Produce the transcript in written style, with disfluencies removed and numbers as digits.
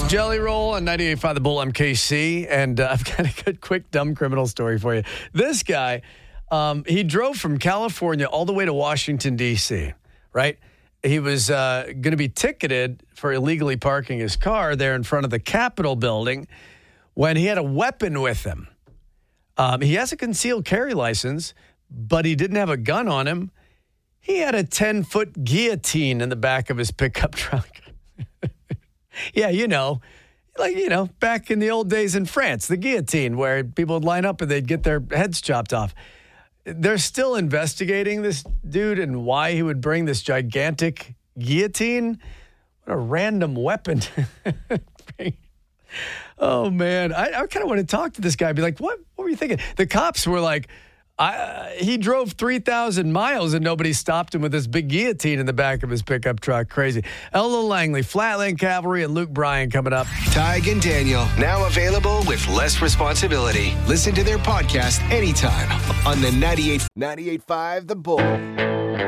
Jelly Roll on 98.5 The Bull MKC, and I've got a good, quick, dumb criminal story for you. This guy, he drove from California all the way to Washington, D.C., right? He was going to be ticketed for illegally parking his car there in front of the Capitol building when he had a weapon with him. He has a concealed carry license, but he didn't have a gun on him. He had a 10-foot guillotine in the back of his pickup truck. Yeah, back in the old days in France, the guillotine, where people would line up and they'd get their heads chopped off. They're still investigating this dude and why he would bring this gigantic guillotine. What a random weapon. Oh, man. I kind of want to talk to this guy. Be like, what were you thinking? The cops were like, he drove 3,000 miles and nobody stopped him with this big guillotine in the back of his pickup truck. Crazy. Ella Langley, Flatland Cavalry, and Luke Bryan coming up. Tig and Daniel, now available with less responsibility. Listen to their podcast anytime on the 98.5 The Bull.